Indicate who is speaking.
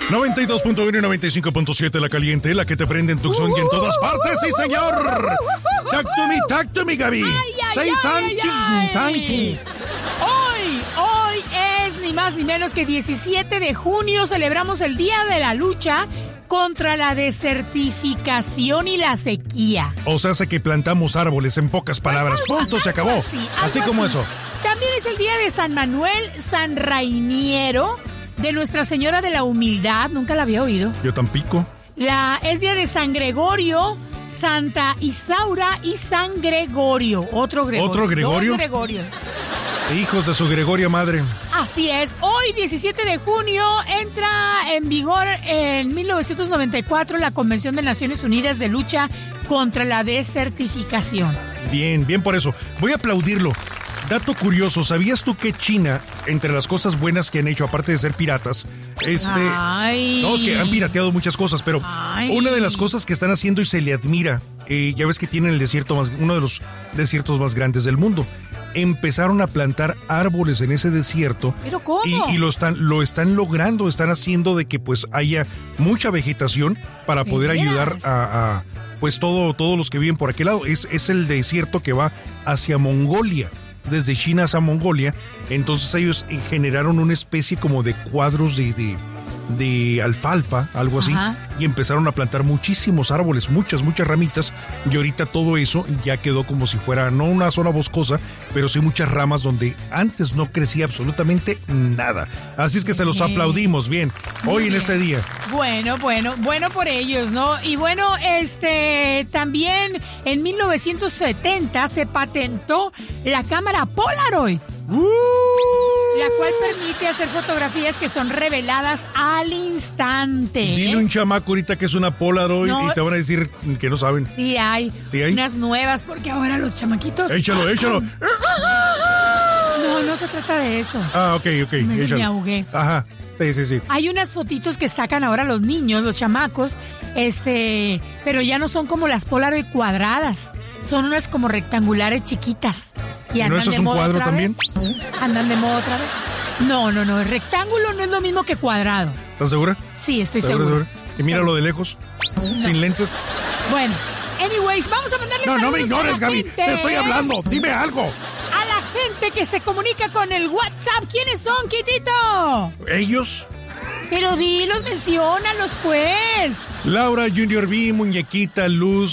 Speaker 1: 92.1 y 95.7 La Caliente, la que te prende en Tucson y en todas partes, ¡sí, señor! Talk to me, Gaby. Say something.
Speaker 2: Hoy es ni más ni menos que 17 de junio. Celebramos el Día de la Lucha contra la desertificación y la sequía.
Speaker 1: O sea, hace que plantamos árboles, en pocas palabras. Punto, se acabó. Así como eso.
Speaker 2: También es el día de San Manuel, San Rainiero, de Nuestra Señora de la Humildad. Nunca la había oído.
Speaker 1: Yo tampoco.
Speaker 2: Es día de San Gregorio, Santa Isaura y San Gregorio. Otro Gregorio.
Speaker 1: ¿Otro Gregorio?
Speaker 2: Dos Gregorios.
Speaker 1: Hijos de su Gregoria madre.
Speaker 2: Así es. Hoy, 17 de junio, entra en vigor en 1994 la Convención de Naciones Unidas de Lucha contra la Desertificación.
Speaker 1: Bien por eso. Voy a aplaudirlo. Dato curioso, ¿sabías tú que China, entre las cosas buenas que han hecho, aparte de ser piratas, no, es que han pirateado muchas cosas, pero una de las cosas que están haciendo y se le admira, ya ves que tienen el desierto uno de los desiertos más grandes del mundo. Empezaron a plantar árboles en ese desierto.
Speaker 2: ¿Pero cómo?
Speaker 1: Y lo están logrando, están haciendo de que pues haya mucha vegetación para poder ayudar a pues todos los que viven por aquel lado. Es el desierto que va hacia Mongolia, desde China hacia Mongolia. Entonces ellos generaron una especie como de cuadros de alfalfa, algo así. Ajá. Y empezaron a plantar muchísimos árboles, muchas ramitas, y ahorita todo eso ya quedó como si fuera, no una zona boscosa, pero sí muchas ramas donde antes no crecía absolutamente nada. Así es que se los aplaudimos, bien, hoy en este día.
Speaker 2: Bueno por ellos, ¿no? Y bueno, también en 1970 se patentó la cámara Polaroid. La cual permite hacer fotografías que son reveladas al instante.
Speaker 1: Dile un chamaco ahorita que es una Polaroid y te van a decir que no saben.
Speaker 2: Sí hay unas nuevas, porque ahora los chamaquitos...
Speaker 1: Échalo.
Speaker 2: No se trata de eso.
Speaker 1: Ok,
Speaker 2: me ahogué.
Speaker 1: Ajá, sí.
Speaker 2: Hay unas fotitos que sacan ahora los niños, los chamacos, pero ya no son como las Polaroid cuadradas. Son unas como rectangulares chiquitas. Y
Speaker 1: ¿No eso es un cuadro también?
Speaker 2: ¿Andan de moda otra vez? No, el rectángulo no es lo mismo que cuadrado.
Speaker 1: ¿Estás segura?
Speaker 2: Sí, estoy segura.
Speaker 1: Y míralo de lejos, sin lentes.
Speaker 2: Bueno, anyways, vamos a mandarle
Speaker 1: saludos. No me ignores, Gaby, te estoy hablando, dime algo.
Speaker 2: A la gente que se comunica con el WhatsApp, ¿quiénes son, Quitito?
Speaker 1: ¿Ellos?
Speaker 2: Pero menciónalos pues.
Speaker 1: Laura, Junior B, Muñequita, Luz,